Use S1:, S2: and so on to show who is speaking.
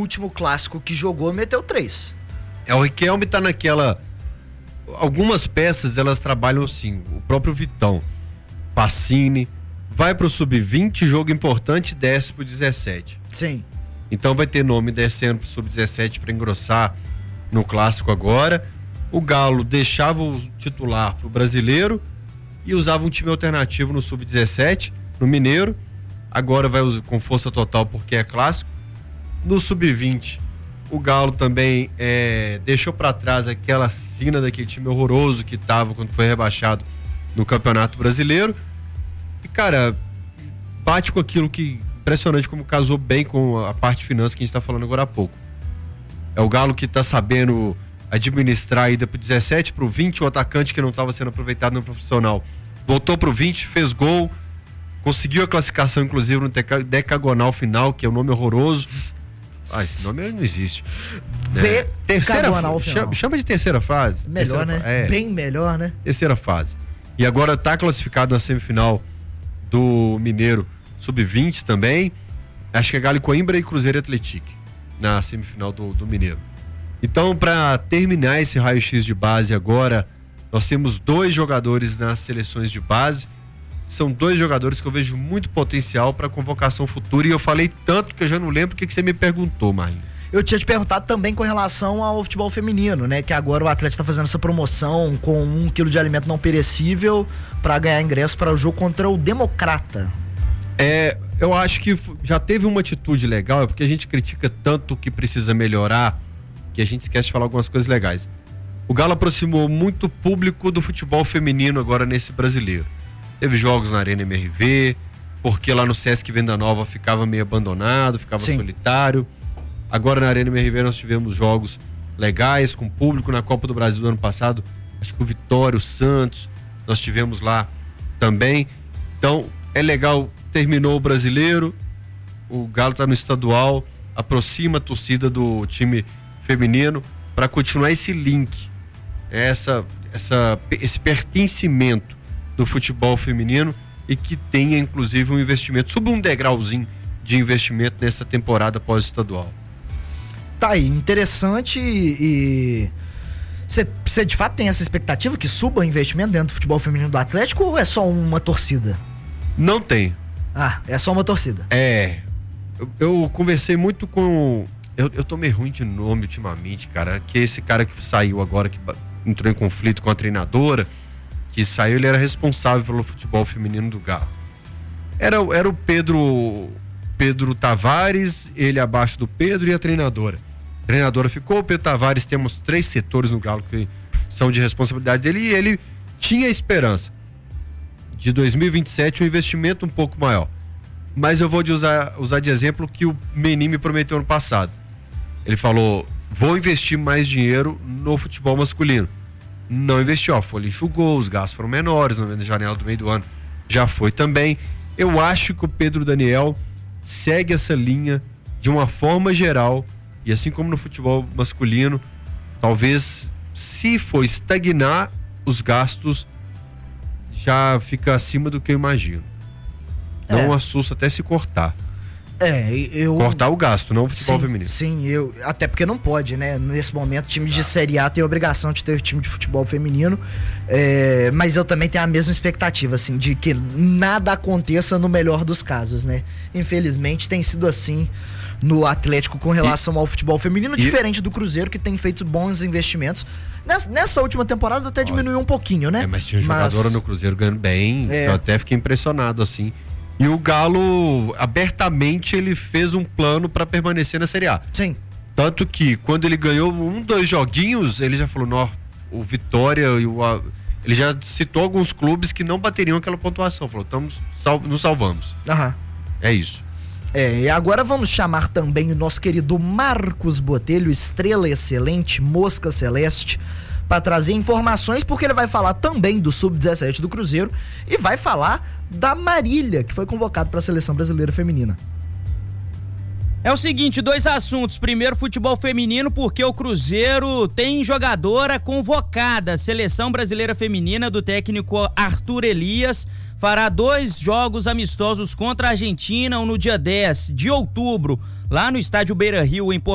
S1: último clássico que jogou meteu 3.
S2: O Riquelme tá naquela... Algumas peças, elas trabalham assim, o próprio Vitão, Pacini, vai pro sub-20, jogo importante, desce pro 17.
S1: Sim.
S2: Então vai ter nome descendo pro sub-17 para engrossar no clássico agora. O Galo deixava o titular pro brasileiro e usava um time alternativo no sub-17, no Mineiro. Agora vai com força total porque é clássico. No sub-20, o Galo também deixou para trás aquela sina daquele time horroroso que tava quando foi rebaixado no Campeonato Brasileiro. E, cara, bate com aquilo que... Impressionante como casou bem com a parte de finanças que a gente tá falando agora há pouco. É o Galo que tá sabendo administrar a ida pro 17, pro 20, o atacante que não estava sendo aproveitado no profissional voltou pro 20, fez gol, conseguiu a classificação inclusive no decagonal final, que é um nome horroroso. Esse nome não existe. Terceira fase. Chama de terceira fase.
S1: Melhor,
S2: terceira
S1: né? Bem melhor, né?
S2: Terceira fase. E agora tá classificado na semifinal do Mineiro Sub-20 também. Acho que é Galo e Coimbra e Cruzeiro e Atlético na semifinal do Mineiro. Então, para terminar esse raio-x de base agora, nós temos 2 jogadores nas seleções de base. São 2 jogadores que eu vejo muito potencial para convocação futura, e eu falei tanto que eu já não lembro o que você me perguntou, Marinho.
S1: Eu tinha te perguntado também com relação ao futebol feminino, né? Que agora o Atlético está fazendo essa promoção com 1 quilo de alimento não perecível para ganhar ingresso para o jogo contra o Democrata.
S2: Eu acho que já teve uma atitude legal, porque a gente critica tanto o que precisa melhorar, que a gente esquece de falar algumas coisas legais. O Galo aproximou muito público do futebol feminino agora nesse brasileiro. Teve jogos na Arena MRV, porque lá no Sesc Venda Nova ficava meio abandonado, ficava solitário. Agora na Arena MRV nós tivemos jogos legais, com público. Na Copa do Brasil do ano passado, acho que o Vitória, o Santos, nós tivemos lá também. Então, é legal, terminou o brasileiro, o Galo tá no estadual, aproxima a torcida do time feminino para continuar esse link, esse pertencimento do futebol feminino, e que tenha inclusive um investimento, suba um degrauzinho de investimento nessa temporada pós-estadual.
S1: Tá aí, interessante. E você de fato tem essa expectativa que suba o investimento dentro do futebol feminino do Atlético, ou é só uma torcida?
S2: Não tem.
S1: É só uma torcida.
S2: Eu conversei muito com... Eu tô meio ruim de nome ultimamente, cara, que esse cara que saiu agora, que entrou em conflito com a treinadora, que saiu, ele era responsável pelo futebol feminino do Galo. Era o Pedro Tavares, ele abaixo do Pedro, e a treinadora. A treinadora ficou, o Pedro Tavares, temos 3 setores no Galo que são de responsabilidade dele, e ele tinha esperança de 2027 um investimento um pouco maior. Mas eu vou usar de exemplo que o Menin me prometeu ano passado. Ele falou, vou investir mais dinheiro no futebol masculino. Não investiu, a folha enxugou, os gastos foram menores, na janela do meio do ano já foi também. Eu acho que o Pedro Daniel segue essa linha de uma forma geral, e assim como no futebol masculino, talvez, se for estagnar, os gastos já fica acima do que eu imagino. Não assusta até se cortar. Cortar o gasto, não o futebol feminino.
S1: Sim, até porque não pode, né? Nesse momento, time de Série A tem a obrigação de ter time de futebol feminino. Mas eu também tenho a mesma expectativa, assim, de que nada aconteça no melhor dos casos, né? Infelizmente tem sido assim no Atlético com relação ao futebol feminino, diferente do Cruzeiro, que tem feito bons investimentos. Nessa última temporada até diminuiu um pouquinho, né?
S2: Mas tinha jogadora no Cruzeiro ganhando bem, eu até fiquei impressionado, assim. E o Galo, abertamente, ele fez um plano para permanecer na Série A.
S1: Sim.
S2: Tanto que, quando ele ganhou 2 joguinhos, ele já falou, o Vitória e ele já citou alguns clubes que não bateriam aquela pontuação. Falou, nos salvamos. É isso.
S1: E agora vamos chamar também o nosso querido Marcos Botelho, estrela excelente, mosca celeste, para trazer informações, porque ele vai falar também do Sub-17 do Cruzeiro e vai falar da Marília, que foi convocado para a Seleção Brasileira Feminina.
S3: É o seguinte, 2 assuntos. Primeiro, futebol feminino, porque o Cruzeiro tem jogadora convocada. A Seleção Brasileira Feminina do técnico Arthur Elias fará 2 jogos amistosos contra a Argentina no dia 10 de outubro, lá no estádio Beira-Rio, em Porto